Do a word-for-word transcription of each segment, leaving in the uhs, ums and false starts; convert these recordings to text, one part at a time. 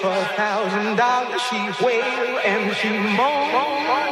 for a thousand dollars. She wailed and she moaned.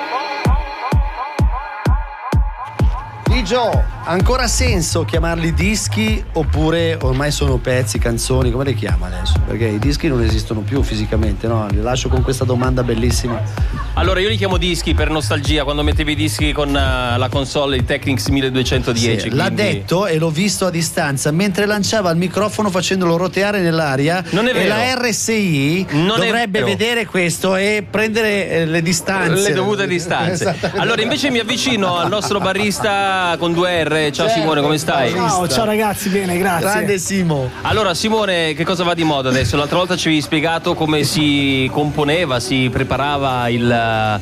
Gio, ancora senso chiamarli dischi oppure ormai sono pezzi, canzoni, come le chiama adesso? Perché i dischi non esistono più fisicamente, no? Li lascio con questa domanda bellissima. Allora io li chiamo dischi per nostalgia, quando mettevi i dischi con uh, la console, il Technics milleduecentodieci. Sì, l'ha quindi... detto e l'ho visto a distanza mentre lanciava il microfono facendolo roteare nell'aria. Non è vero. E la R S I non dovrebbe vedere questo e prendere eh, le distanze. Le dovute distanze. Allora invece mi avvicino al nostro barista con due R. Ciao certo, Simone, come stai? Ciao, ciao ragazzi, bene, grazie. Grande Simo. Allora Simone, che cosa va di moda adesso? L'altra volta ci avevi spiegato come si componeva, si preparava il...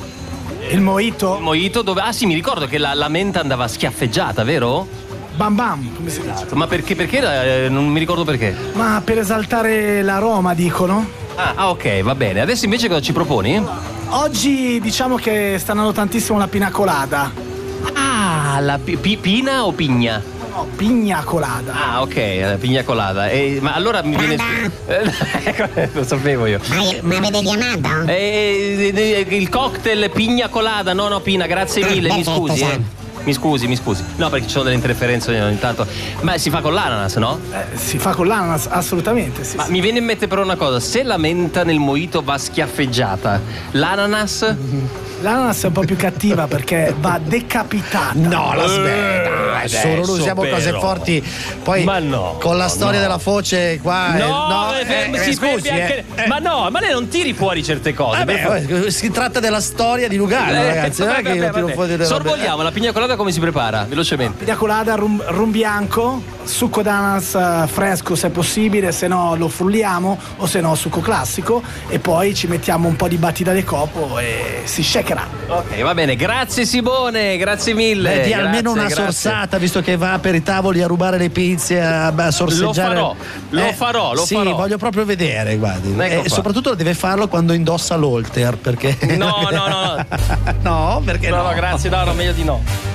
Il mojito? Il mojito dove... Ah sì, mi ricordo che la, la menta andava schiaffeggiata, vero? Bam bam, come si dice? Ma perché? Perché? Eh, non mi ricordo perché. Ma per esaltare l'aroma, dicono. Ah, ah, ok, va bene. Adesso invece cosa ci proponi? Oggi diciamo che sta andando tantissimo la pina colada. Ah, la pi- pi- pina o pigna? No, pigna colada. Ah, ok, la pigna colada. E, ma allora mi viene. Ecco, lo sapevo io. Ma, ma avete chiamato? Eh, eh, il cocktail pigna colada, no, no, Pina, grazie mille, Ah, mi perfetto, scusi, sì. eh. Mi scusi, mi scusi. No, perché ci sono delle interferenze ogni tanto. Ma si fa con l'ananas, no? Eh, si fa con l'ananas, assolutamente, sì. Ma sì. mi viene in mente però una cosa, se la menta nel mojito va schiaffeggiata, l'ananas? L'ananas è un po' più cattiva perché va decapitata. No, la smetta. Eh, Solo adesso usiamo cose però. forti. Poi Ma no, con la no, storia no. della foce qua. No, eh, no eh, fermi, eh, si eh, scusi, fermi anche- eh. Ma no, ma lei non tiri fuori certe cose. per favore. Vabbè, si tratta della storia di Lugano, Eh, ragazzi. Non è vabbè, che io vabbè, tiro vabbè. fuori delle robe. Sorvogliamo la pigna colada, come si prepara? Velocemente. Pina colada, rum, rum bianco, succo d'ananas eh, fresco se possibile, se no lo frulliamo o se no succo classico e poi ci mettiamo un po' di battita de copo e si shakerà. Ok, va bene, grazie Simone, grazie mille. Beh, di grazie, almeno una grazie. sorsata, visto che va per i tavoli a rubare le pizze, a, a sorseggiare. Lo farò, lo farò, lo sì, farò. voglio proprio vedere, guardi. Ecco E qua. soprattutto deve farlo quando indossa l'holter, perché. No, no, no. no, perché No, no? no, grazie, no, no, meglio di no.